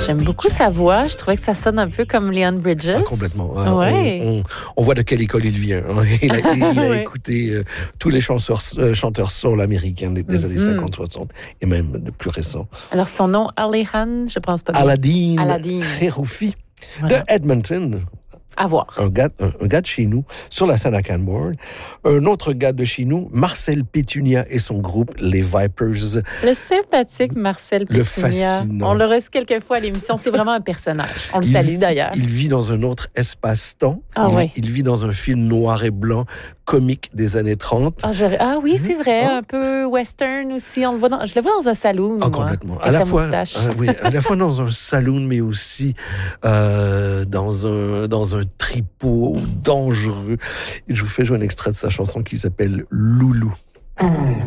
J'aime beaucoup sa voix. Je trouvais que ça sonne un peu comme Leon Bridges. Ah, complètement. Ouais. On voit de quelle école il vient. Hein. Il a Ouais. écouté tous les chanteurs soul américains des années 50-60 et même de plus récents. Alors, son nom, Alihan, je pense pas bien. Aladdin Seroufi Voilà. de Edmonton. À voir. Un gars de chez nous, sur la scène à Canmore. Un autre gars de chez nous, Marcel Pétunia et son groupe, les Vipers. Le sympathique Marcel Le Pétunia. fascinant. On le reçoit quelquefois à l'émission. C'est vraiment un personnage. On le salue d'ailleurs. Il vit dans un autre espace-temps. Ah ouais. Il vit dans un film noir et blanc, comique des années 30. Ah oui, c'est vrai. Un peu western aussi. Je le vois dans un saloon. Ah, moi, complètement. avec sa moustache. À la fois dans un saloon, mais aussi dans un tripot dangereux. Et je vous fais jouer un extrait de sa chanson qui s'appelle Loulou.